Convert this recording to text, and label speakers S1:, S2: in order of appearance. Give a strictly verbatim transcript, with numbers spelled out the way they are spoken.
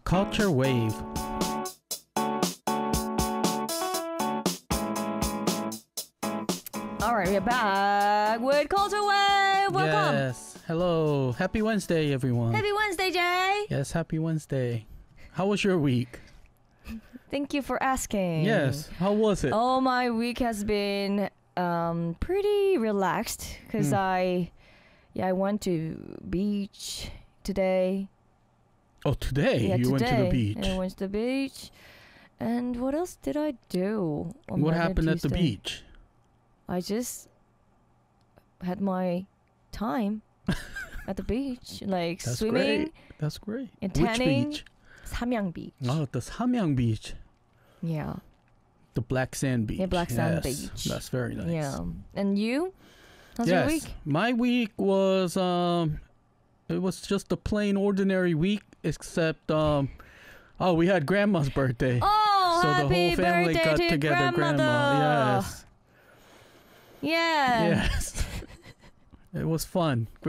S1: Culture Wave.
S2: All right, we're back with Culture Wave. Welcome.
S1: Yes. Hello. Happy Wednesday, everyone.
S2: Happy Wednesday, Jay.
S1: Yes, happy Wednesday. How was your week?
S2: Thank you for asking.
S1: Yes. How was it?
S2: Oh, my week has been um, pretty relaxed because
S1: Mm.
S2: I, yeah, I went to beach today.
S1: Oh, today
S2: Yeah,
S1: you
S2: today.
S1: went to the beach.
S2: I went to the beach. And what else did I do? on
S1: What
S2: Monday,
S1: happened at the
S2: Tuesday?
S1: beach?
S2: I just had my time at the beach, like
S1: That's
S2: swimming
S1: great. That's great.
S2: and
S1: Which
S2: tanning.
S1: beach?
S2: Samyang Beach.
S1: Oh, the Samyang Beach.
S2: Yeah.
S1: The Black Sand Beach.
S2: Yeah, Black Sand
S1: Yes,
S2: Beach.
S1: That's very nice.
S2: Yeah. And you? How's
S1: yes.
S2: your week?
S1: My week was um it was just a plain ordinary week except um oh, we had grandma's birthday.
S2: Oh,
S1: so
S2: happy
S1: the whole family
S2: birthday
S1: got
S2: to
S1: together,
S2: grandmother.
S1: grandma. Yes.
S2: Yeah.
S1: Yes. It was fun.